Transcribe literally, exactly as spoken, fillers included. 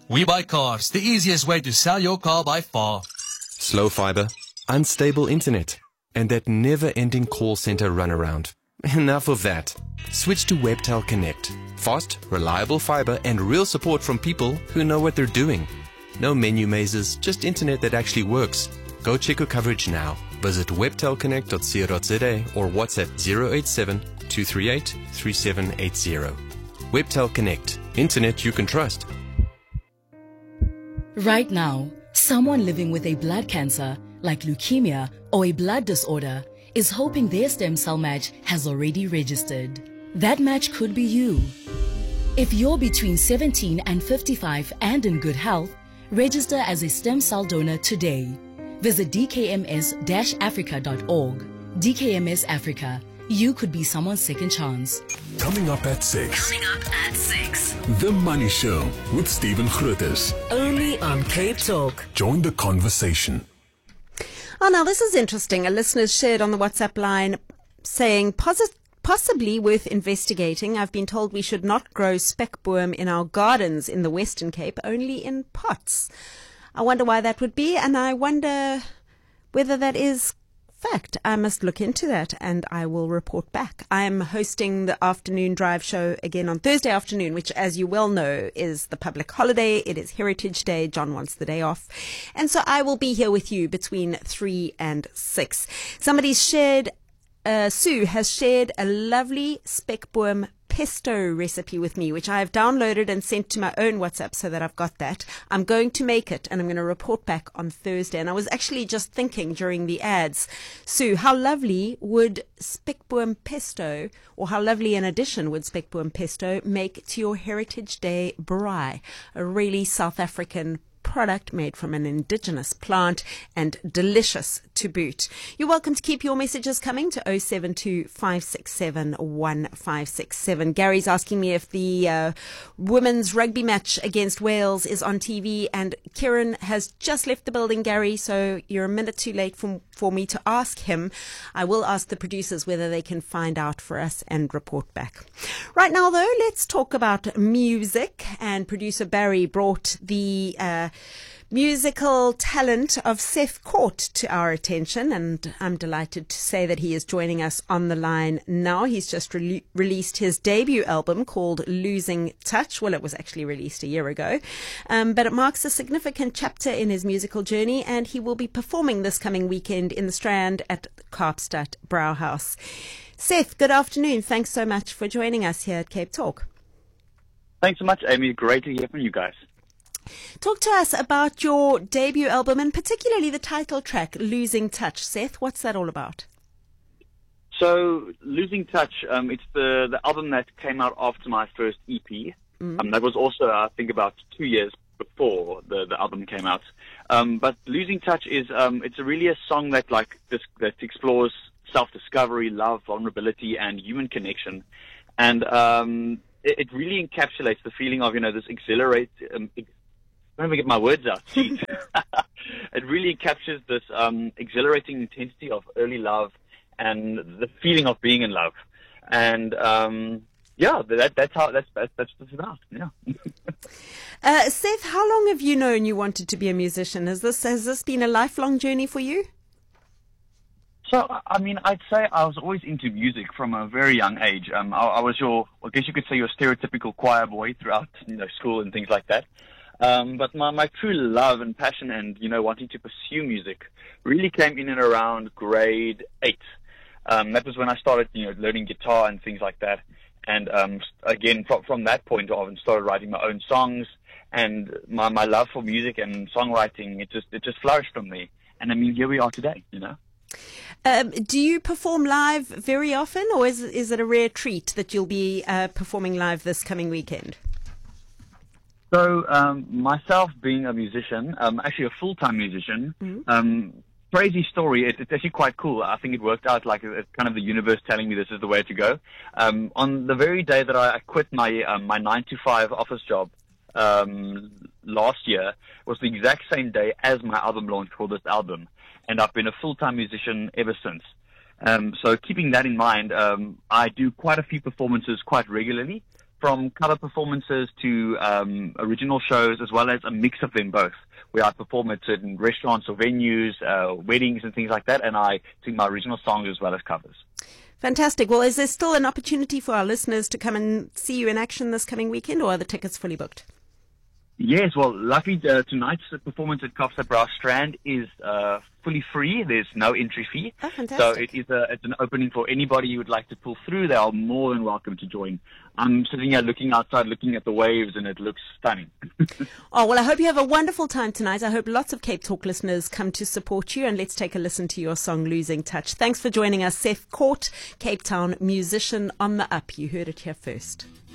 We Buy Cars, the easiest way to sell your car by far. Slow fiber, unstable internet, and that never-ending call center runaround. Enough of that. Switch to Webtel Connect. Fast, reliable fiber and real support from people who know what they're doing. No menu mazes, just internet that actually works. Go check your coverage now. Visit webtel connect dot co dot za or WhatsApp zero eight seven, two three eight, three seven eight zero. Webtel Connect. Internet you can trust. Right now, someone living with a blood cancer, like leukemia or a blood disorder, is hoping their stem cell match has already registered. That match could be you. If you're between seventeen and fifty-five and in good health, register as a stem cell donor today. Visit d k m s dash africa dot org. D K M S Africa. You could be someone's second chance. Coming up at six. Coming up at six. The Money Show with Stephen Grootes. Only on Cape Talk. Join the conversation. Oh, now this is interesting. A listener shared on the WhatsApp line saying, posit- possibly worth investigating. I've been told we should not grow spekboom in our gardens in the Western Cape, only in pots. I wonder why that would be, and I wonder whether that is fact. I must look into that and I will report back. I am hosting the afternoon drive show again on Thursday afternoon, which, as you well know, is the public holiday. It is Heritage Day. John wants the day off. And so I will be here with you between three and six. Somebody's shared, uh, Sue has shared a lovely spekboom pesto recipe with me, which I have downloaded and sent to my own WhatsApp so that I've got that. I'm going to make it and I'm going to report back on Thursday. And I was actually just thinking during the ads, Sue, how lovely would spekboom pesto, or how lovely an addition would spekboom pesto make to your Heritage Day braai, a really South African product made from an indigenous plant and delicious to boot. You're welcome to keep your messages coming to oh seven two, five six seven, one five six seven. Gary's asking me if the uh, women's rugby match against Wales is on T V, and Kieran has just left the building, Gary, so you're a minute too late for, for me to ask him. I will ask the producers whether they can find out for us and report back. Right now, though, let's talk about music, and producer Barry brought the uh, musical talent of Seth Court to our attention, and I'm delighted to say that he is joining us on the line now. He's just re- released his debut album called Losing Touch. Well, it was actually released a year ago, um, but it marks a significant chapter in his musical journey, and he will be performing this coming weekend in the Strand at Kaapstad Brauhaus. Seth, good afternoon. Thanks so much for joining us here at Cape Talk. Thanks so much, Amy. Great to hear from you guys. Talk to us about your debut album, and particularly the title track, Losing Touch. Seth, what's that all about? So, Losing Touch, um, it's the, the album that came out after my first E P. Mm. Um, that was also, I think, about two years before the, the album came out. Um, but Losing Touch is, um, it's really a song that, like, this, that explores self-discovery, love, vulnerability, and human connection. And um, it, it really encapsulates the feeling of, you know, this exhilarate, um, ex- I don't even get my words out. It really captures this um, exhilarating intensity of early love and the feeling of being in love. And um, yeah, that, that's how that's that's what it's about. Yeah. uh, Seth, how long have you known you wanted to be a musician? Has this has this been a lifelong journey for you? So, I mean, I'd say I was always into music from a very young age. Um, I, I was your, I guess you could say, your stereotypical choir boy throughout, you know, school and things like that. Um, but my, my true love and passion and, you know, wanting to pursue music really came in and around grade eight. Um, that was when I started, you know, learning guitar and things like that. And, um, again, from, from that point on, started writing my own songs, and my, my love for music and songwriting, it just, it just flourished from me. And I mean, here we are today, you know. Um, do you perform live very often, or is, is it a rare treat that you'll be uh, performing live this coming weekend? So, um, myself being a musician, um, actually a full-time musician, mm-hmm. um, crazy story. It, it's actually quite cool. I think it worked out like it's kind of the universe telling me this is the way to go. Um, on the very day that I quit my um, my nine to five office job um, last year, was the exact same day as my album launch for this album, and I've been a full-time musician ever since. Um, so, keeping that in mind, um, I do quite a few performances quite regularly. from cover performances to um, original shows, as well as a mix of them both, where I perform at certain restaurants or venues, uh, weddings and things like that, and I sing my original songs as well as covers. Fantastic. Well, is there still an opportunity for our listeners to come and see you in action this coming weekend, or are the tickets fully booked? Yes, well, luckily uh, tonight's performance at Kaapstad Brass Strand is uh, fully free. There's no entry fee. Oh, fantastic. So it is a, it's an opening for anybody who would like to pull through. They are more than welcome to join. I'm sitting here looking outside, looking at the waves, and it looks stunning. Oh, well, I hope you have a wonderful time tonight. I hope lots of Cape Talk listeners come to support you, and let's take a listen to your song, Losing Touch. Thanks for joining us, Seth Court, Cape Town musician on the up. You heard it here first.